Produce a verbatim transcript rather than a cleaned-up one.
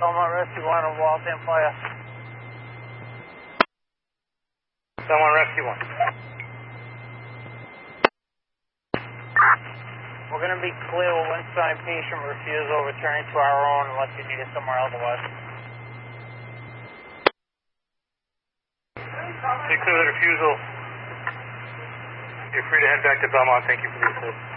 Belmont Rescue one on Waltham Fire. Belmont Rescue one. We're going to be clear with one signed patient refusal, returning to our own unless you need it somewhere otherwise. Be clear with the refusal. You're free to head back to Belmont. Thank you for the assist.